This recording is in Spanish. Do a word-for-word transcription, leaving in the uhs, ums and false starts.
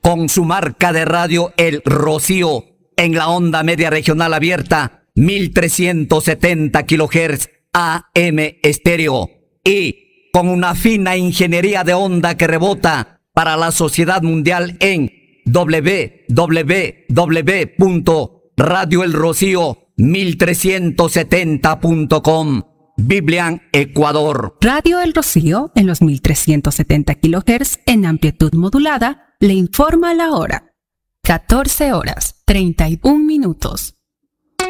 con su marca de radio El Rocío en la onda media regional abierta mil trescientos setenta kilohertz A M estéreo y con una fina ingeniería de onda que rebota para la sociedad mundial en doble u doble u doble u punto radio el rocío mil trescientos setenta punto com. Biblian, Ecuador. Radio El Rocío en los mil trescientos setenta kilohertz en amplitud modulada le informa la hora. catorce horas, treinta y un minutos.